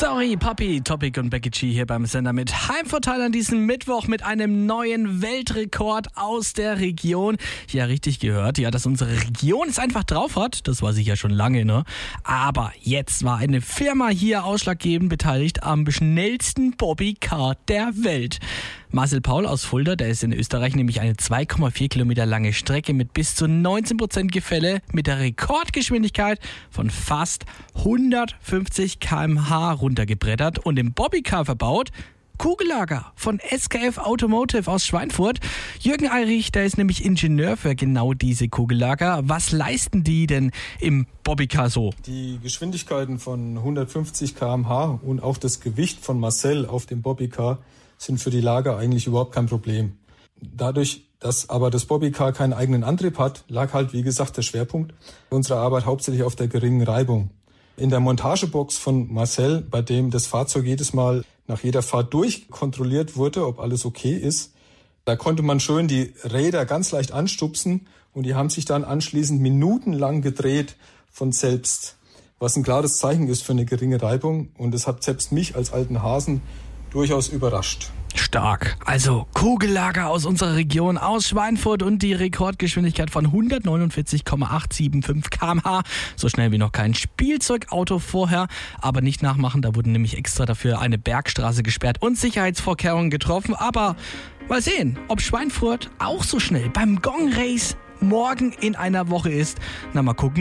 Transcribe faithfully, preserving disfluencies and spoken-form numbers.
Sorry, Papi, Topic und Becky G hier beim Sender mit Heimvorteil an diesem Mittwoch mit einem neuen Weltrekord aus der Region. Ja, richtig gehört. Ja, dass unsere Region es einfach drauf hat, das weiß ich ja schon lange, ne? Aber jetzt war eine Firma hier ausschlaggebend beteiligt am schnellsten Bobbycar der Welt. Marcel Paul aus Fulda, der ist in Österreich nämlich eine zwei Komma vier Kilometer lange Strecke mit bis zu neunzehn Prozent Gefälle mit der Rekordgeschwindigkeit von fast hundertfünfzig Kilometer pro Stunde runtergebrettert und im Bobbycar verbaut. Kugellager von S K F Automotive aus Schweinfurt. Jürgen Eirich, der ist nämlich Ingenieur für genau diese Kugellager. Was leisten die denn im Bobbycar so? Die Geschwindigkeiten von hundertfünfzig Kilometer pro Stunde und auch das Gewicht von Marcel auf dem Bobbycar sind für die Lager eigentlich überhaupt kein Problem. Dadurch, dass aber das Bobbycar keinen eigenen Antrieb hat, lag halt, wie gesagt, der Schwerpunkt unserer Arbeit hauptsächlich auf der geringen Reibung. In der Montagebox von Marcel, bei dem das Fahrzeug jedes Mal nach jeder Fahrt durchkontrolliert wurde, ob alles okay ist, da konnte man schön die Räder ganz leicht anstupsen und die haben sich dann anschließend minutenlang gedreht von selbst, was ein klares Zeichen ist für eine geringe Reibung, und es hat selbst mich als alten Hasen durchaus überrascht. Stark. Also Kugellager aus unserer Region, aus Schweinfurt, und die Rekordgeschwindigkeit von hundertneunundvierzig Komma achthundertfünfundsiebzig Kilometer pro Stunde. So schnell wie noch kein Spielzeugauto vorher. Aber nicht nachmachen, da wurden nämlich extra dafür eine Bergstraße gesperrt und Sicherheitsvorkehrungen getroffen. Aber mal sehen, ob Schweinfurt auch so schnell beim Gong Race morgen in einer Woche ist. Na, mal gucken.